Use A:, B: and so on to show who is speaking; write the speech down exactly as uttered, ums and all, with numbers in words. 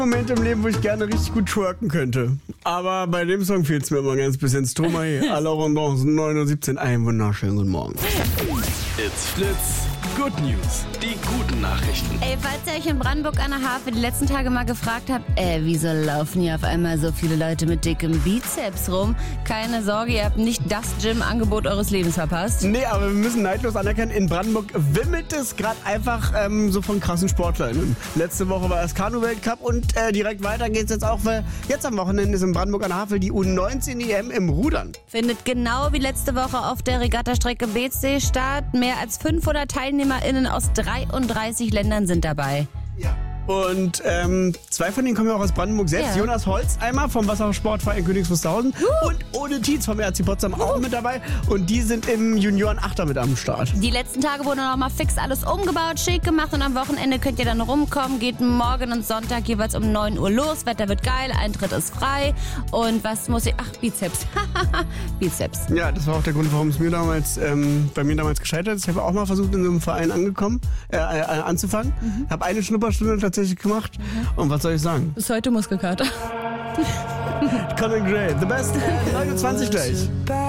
A: Moment im Leben, wo ich gerne richtig gut twerken könnte. Aber bei dem Song fehlt es mir immer ganz bisschen. Stromae, Alarondos, neun Uhr siebzehn. Einen wunderschönen guten Morgen.
B: It's Flitz. Good News. Die guten Nachrichten.
C: Ey, falls ihr euch in Brandenburg an der Havel die letzten Tage mal gefragt habt, äh, wieso laufen hier auf einmal so viele Leute mit dickem Bizeps rum? Keine Sorge, ihr habt nicht das Gym-Angebot eures Lebens verpasst.
A: Nee, aber wir müssen neidlos anerkennen, in Brandenburg wimmelt es gerade einfach ähm, so von krassen Sportlern. Letzte Woche war das Kanu-Weltcup und äh, direkt weiter geht's jetzt auch, weil jetzt am Wochenende ist in Brandenburg an der Havel die U neunzehn E M im Rudern.
C: Findet genau wie letzte Woche auf der Regattastrecke B C statt. Mehr als fünfhundert TeilnehmerInnen aus dreiunddreißig Ländern sind dabei.
A: Ja. Und ähm, zwei von denen kommen ja auch aus Brandenburg selbst.
C: Ja.
A: Jonas Holzeimer vom Wassersportverein Königs Wusterhausen
C: uh.
A: und Ole Tietz vom R C Potsdam uh. auch mit dabei. Und die sind im Junioren-Achter mit am Start.
C: Die letzten Tage wurde noch mal fix alles umgebaut, schick gemacht und am Wochenende könnt ihr dann rumkommen. Geht morgen und Sonntag jeweils um neun Uhr los. Wetter wird geil, Eintritt ist frei. Und was muss ich... Ach, Bizeps. Bizeps.
A: Ja, das war auch der Grund, warum es mir damals, ähm, bei mir damals gescheitert ist. Ich habe auch mal versucht, in so einem Verein angekommen, äh, äh, anzufangen. Mhm. Habe eine Schnupperstunde tatsächlich gemacht. Mhm. Und was soll ich sagen?
C: Bis heute Muskelkater.
A: Colin Gray, the best. neun Uhr zwanzig gleich.